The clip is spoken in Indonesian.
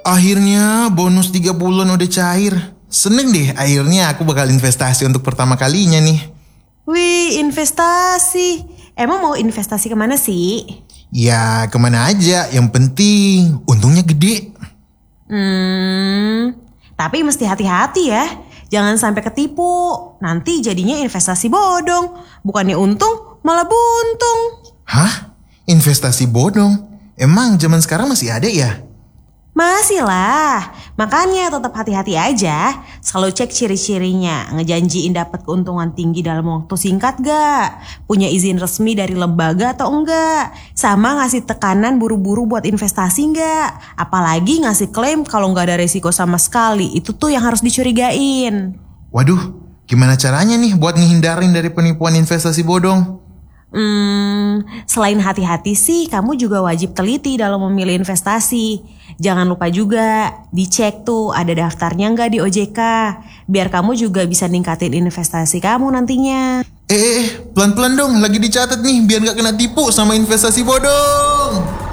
Akhirnya bonus 3 bulan udah cair. Seneng deh, akhirnya aku bakal investasi untuk pertama kalinya nih. Wih, investasi. Emang mau investasi kemana sih? Ya kemana aja, yang penting untungnya gede. Tapi mesti hati-hati ya. Jangan sampai ketipu. Nanti jadinya investasi bodong. Bukannya untung, malah buntung. Hah? Investasi bodong? Emang zaman sekarang masih ada ya? Masih lah. Makanya tetap hati-hati aja. Selalu cek ciri-cirinya. Ngejanjiin dapat keuntungan tinggi dalam waktu singkat gak? Punya izin resmi dari lembaga atau enggak? Sama ngasih tekanan buru-buru buat investasi enggak? Apalagi ngasih klaim kalau gak ada resiko sama sekali. Itu tuh yang harus dicurigain. Waduh, gimana caranya nih buat ngehindarin dari penipuan investasi bodong? Selain hati-hati sih, kamu juga wajib teliti dalam memilih investasi. Jangan lupa juga dicek tuh ada daftarnya nggak di OJK, biar kamu juga bisa ningkatin investasi kamu nantinya. Pelan-pelan dong, lagi dicatat nih biar nggak kena tipu sama investasi bodong.